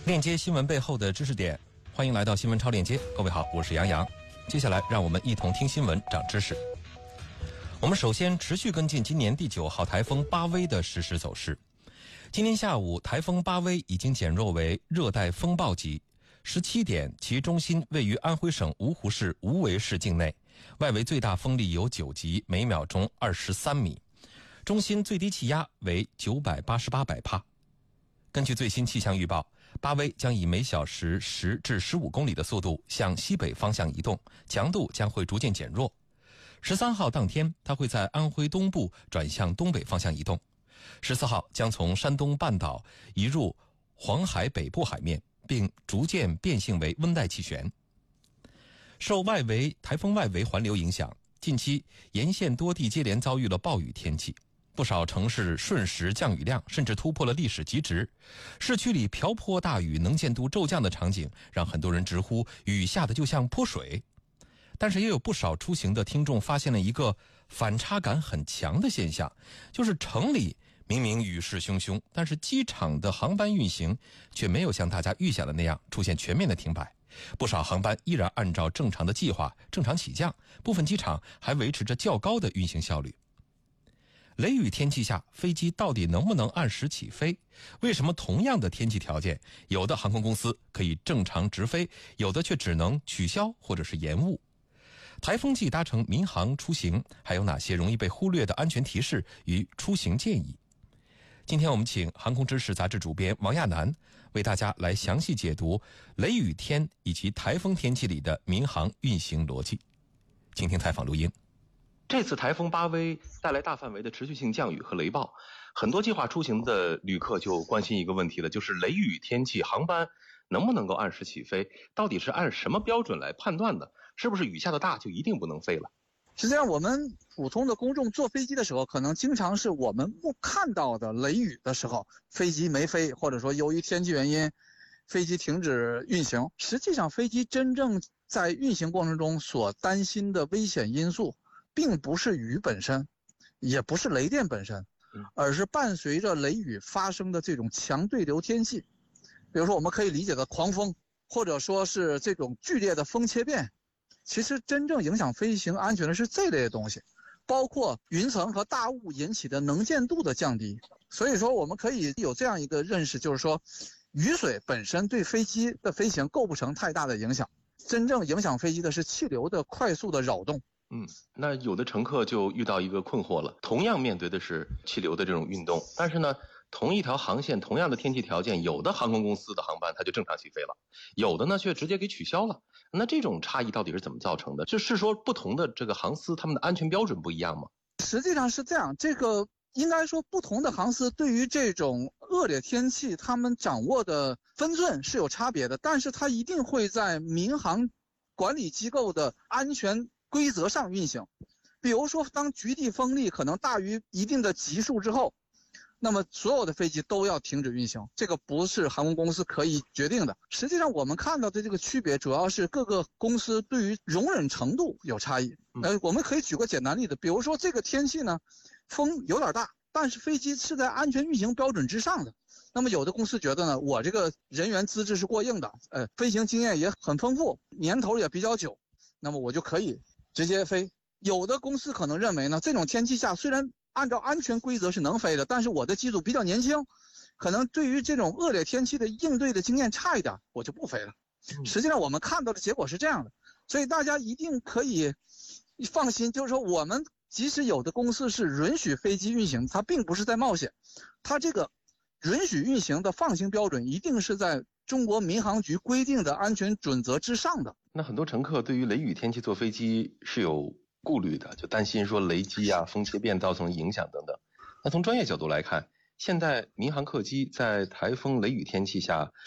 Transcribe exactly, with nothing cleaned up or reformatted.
链接新闻背后的知识点，欢迎来到新闻超链接。各位好，我是杨洋。接下来让我们一同听新闻长知识。我们首先持续跟进今年第九号台风巴威的实时走势。今天下午，台风巴威已经减弱为热带风暴级。十七点，其中心位于安徽省芜湖市无为市境内，外围最大风力有九级，每秒钟二十三米。中心最低气压为九百八十八百帕。根据最新气象预报，巴威将以每小时十至十五公里的速度向西北方向移动，强度将会逐渐减弱。十三号当天，它会在安徽东部转向东北方向移动。十四号将从山东半岛移入黄海北部海面，并逐渐变性为温带气旋。受外围台风外围环流影响，近期沿线多地接连遭遇了暴雨天气。不少城市瞬时降雨量甚至突破了历史极值，市区里瓢泼大雨、能见度骤降的场景，让很多人直呼雨下的就像泼水。但是也有不少出行的听众发现了一个反差感很强的现象，就是城里明明雨势汹汹，但是机场的航班运行却没有像大家预想的那样出现全面的停摆。不少航班依然按照正常的计划正常起降，部分机场还维持着较高的运行效率。雷雨天气下，飞机到底能不能按时起飞？为什么同样的天气条件，有的航空公司可以正常直飞，有的却只能取消或者是延误？台风季搭乘民航出行，还有哪些容易被忽略的安全提示与出行建议？今天我们请航空知识杂志主编王亚楠为大家来详细解读雷雨天以及台风天气里的民航运行逻辑。请听采访录音。 这次台风巴威带来大范围的持续性降雨和雷暴，很多计划出行的旅客就关心一个问题了，就是雷雨天气航班能不能够按时起飞？到底是按什么标准来判断的？是不是雨下的大就一定不能飞了？ 实际上我们普通的公众坐飞机的时候，可能经常是我们不看到的雷雨的时候，飞机没飞，或者说由于天气原因飞机停止运行。实际上飞机真正在运行过程中所担心的危险因素并不是雨本身，也不是雷电本身，而是伴随着雷雨发生的这种强对流天气。比如说我们可以理解的狂风，或者说是这种剧烈的风切变。其实真正影响飞行安全的是这类的东西，包括云层和大雾引起的能见度的降低。所以说我们可以有这样一个认识，就是说雨水本身对飞机的飞行构不成太大的影响，真正影响飞机的是气流的快速的扰动。 嗯，那有的乘客就遇到一个困惑了，同样面对的是气流的这种运动，但是呢，同一条航线，同样的天气条件，有的航空公司的航班它就正常起飞了，有的呢却直接给取消了。那这种差异到底是怎么造成的？就是说不同的这个航司他们的安全标准不一样吗？ 实际上是这样，这个应该说不同的航司对于这种恶劣天气他们掌握的分寸是有差别的，但是它一定会在民航管理机构的安全规则上运行。比如说当局地风力可能大于一定的级数之后，那么所有的飞机都要停止运行，这个不是航空公司可以决定的。实际上我们看到的这个区别主要是各个公司对于容忍程度有差异。呃，我们可以举个简单例子，比如说这个天气呢，风有点大，但是飞机是在安全运行标准之上的。那么有的公司觉得呢，我这个人员资质是过硬的，呃，飞行经验也很丰富，年头也比较久，那么我就可以直接飞。有的公司可能认为呢，这种天气下虽然按照安全规则是能飞的，但是我的机组比较年轻，可能对于这种恶劣天气的应对的经验差一点，我就不飞了。实际上我们看到的结果是这样的，所以大家一定可以放心，就是说我们即使有的公司是允许飞机运行，它并不是在冒险，它这个允许运行的放行标准一定是在中国民航局规定的安全准则之上的。 那很多乘客对于雷雨天气坐飞机是有顾虑的，就担心说雷击啊、风切变造成影响等等。那从专业角度来看，现在民航客机在台风雷雨天气下